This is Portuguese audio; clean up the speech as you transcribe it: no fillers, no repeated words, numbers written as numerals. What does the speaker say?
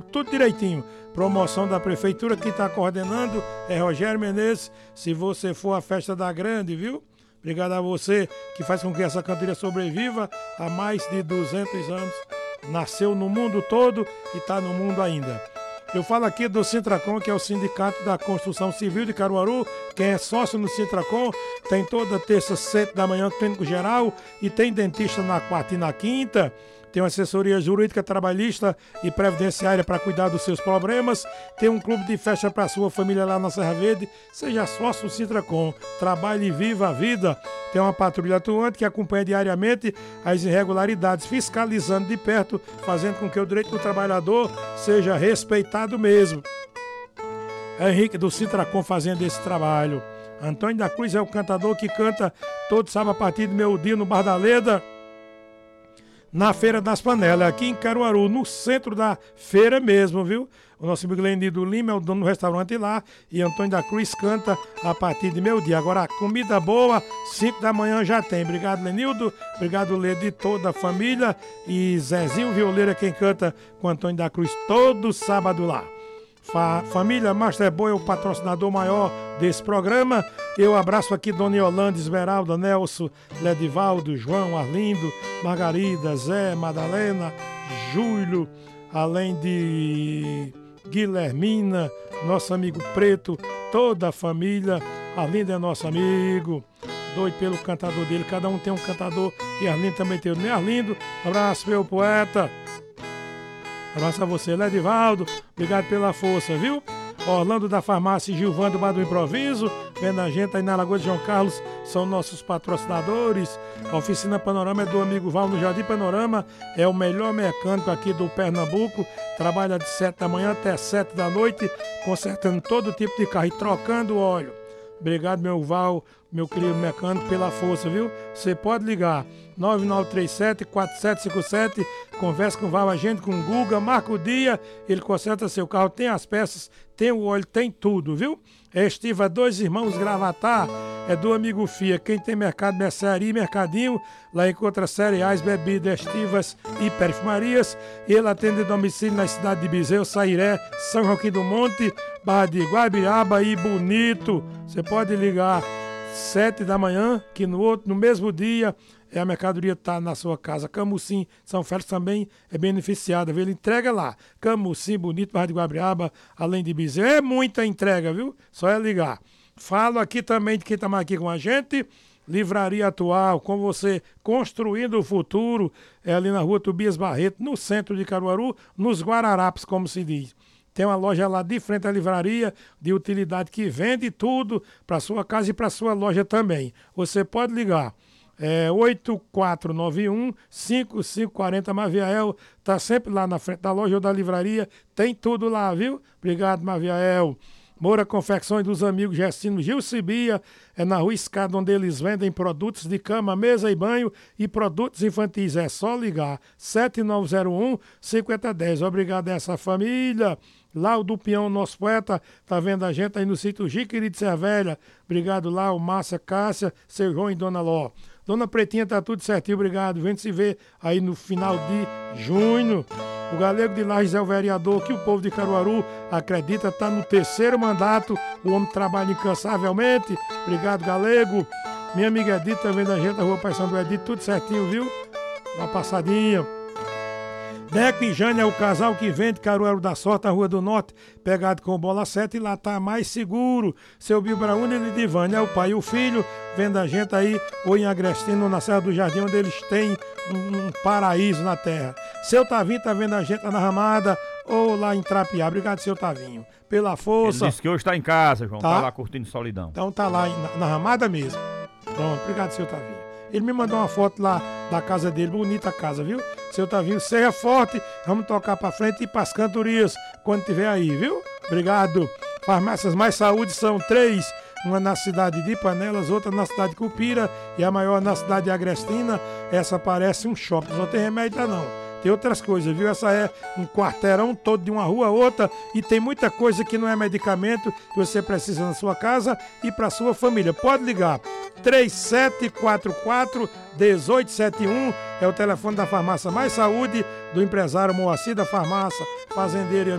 tudo direitinho. Promoção da prefeitura, quem está coordenando é Rogério Menezes. Se você for à festa da Grande, viu? Obrigado a você que faz com que essa cantoria sobreviva há mais de 200 anos. Nasceu no mundo todo e está no mundo ainda. Eu falo aqui do Sintracom, que é o Sindicato da Construção Civil de Caruaru. Quem é sócio no Sintracom tem toda terça, 7 da manhã, clínico geral, e tem dentista na quarta e na quinta. Tem uma assessoria jurídica, trabalhista e previdenciária para cuidar dos seus problemas. Tem um clube de festa para a sua família lá na Serra Verde. Seja sócio do Sintracom. Trabalhe e viva a vida. Tem uma patrulha atuante que acompanha diariamente as irregularidades, fiscalizando de perto, fazendo com que o direito do trabalhador seja respeitado mesmo. É Henrique do Sintracom fazendo esse trabalho. Antônio da Cruz é o cantador que canta todo sábado a partir do meio-dia no Bar da Leda, na Feira das Panelas, aqui em Caruaru, no centro da feira mesmo, viu? O nosso amigo Lenildo Lima é o dono do restaurante lá, e Antônio da Cruz canta a partir de meio-dia. Agora, a comida boa, 5 da manhã já tem. Obrigado, Lenildo. Obrigado, Lê, de toda a família. E Zezinho Violeira, quem canta com Antônio da Cruz todo sábado lá. Família Master Boy é o patrocinador maior desse programa. Eu abraço aqui Dona Yolanda, Esmeralda, Nelson, Ledivaldo, João, Arlindo, Margarida, Zé, Madalena, Júlio, além de Guilhermina, nosso amigo Preto, toda a família. Arlindo é nosso amigo, doido pelo cantador dele, cada um tem um cantador e Arlindo também tem o meu. Arlindo, abraço meu poeta. Abraço a você, Ledivaldo. Obrigado pela força, viu? Orlando da Farmácia e Gilvando Bar do Improviso, vendo a gente aí na Lagoa de João Carlos, são nossos patrocinadores. A Oficina Panorama é do amigo Val no Jardim Panorama, é o melhor mecânico aqui do Pernambuco, trabalha de 7 da manhã até 7 da noite, consertando todo tipo de carro e trocando óleo. Obrigado, meu Val, meu querido mecânico, pela força, viu? Você pode ligar 9937-4757, conversa com o Val, agende com o Guga, marca o dia, ele conserta seu carro, tem as peças, tem o óleo, tem tudo, viu? Estiva Dois Irmãos Gravatar, é do amigo Fia. Quem tem mercado, mercearia e mercadinho, lá encontra cereais, bebidas, estivas e perfumarias. Ele atende domicílio na cidade de Bezerra, Sairé, São Joaquim do Monte, Barra de Guabiaba e Bonito. Você pode ligar 7 da manhã, que no mesmo dia a mercadoria está na sua casa. Camusim, São Félix também é beneficiada, viu? Ele entrega lá. Camusim, Bonito, Barra de Guabiaba, além de Bezerra. É muita entrega, viu? Só é ligar. Falo aqui também de quem está aqui com a gente. Livraria Atual, com você construindo o futuro. É ali na rua Tobias Barreto, no centro de Caruaru, nos Guararapes, como se diz. Tem uma loja lá de frente à livraria de utilidade que vende tudo para sua casa e para sua loja também. Você pode ligar. 8491-5540 Maviael, tá sempre lá na frente da loja ou da livraria, tem tudo lá, viu? Obrigado, Maviael. Moura Confecções dos amigos Gestino Gil Cibia, é na Rua Escada, onde eles vendem produtos de cama, mesa e banho e produtos infantis. É só ligar 7901-5010. Obrigado a essa família. Lá o do Peão, nosso poeta, tá vendo a gente aí no sítio Jiquiri de Cervelha. Obrigado lá, o Márcia, Cássia, seu João e Dona Ló. Dona Pretinha, tá tudo certinho, obrigado. Vem se ver aí no final de junho. O Galego de Lages é o vereador que o povo de Caruaru acredita, tá no 3º mandato. O homem trabalha incansavelmente. Obrigado, Galego. Minha amiga Edith tá vendo a gente na rua Paissandu Edith, tudo certinho, viu? Uma passadinha. Deco e Jane é o casal que vende Caruaru da Sorte, na Rua do Norte, pegado com bola 7, e lá tá mais seguro. Seu Bilbraúna e Lidivane é o pai e o filho, vendo a gente aí, ou em Agrestino, ou na Serra do Jardim, onde eles têm um paraíso na terra. Seu Tavinho tá vendo a gente lá na Ramada, ou lá em Trapiá. Obrigado, seu Tavinho, pela força. Ele disse que hoje tá em casa, João, tá lá curtindo solidão. Então tá lá na Ramada mesmo. Pronto, obrigado, seu Tavinho. Ele me mandou uma foto lá da casa dele, bonita a casa, viu? Seu Tavinho, seja forte, vamos tocar pra frente e pras cantorias quando tiver aí, viu? Obrigado. Farmácias Mais Saúde são 3, uma na cidade de Panelas, outra na cidade de Cupira e a maior na cidade de Agrestina. Essa parece um shopping, não tem remédio lá não. Tem outras coisas, viu? Essa é um quarteirão todo de uma rua a outra e tem muita coisa que não é medicamento que você precisa na sua casa e para sua família. Pode ligar. 3744-1871 é o telefone da Farmácia Mais Saúde, do empresário Moacir da Farmácia, fazendeiro e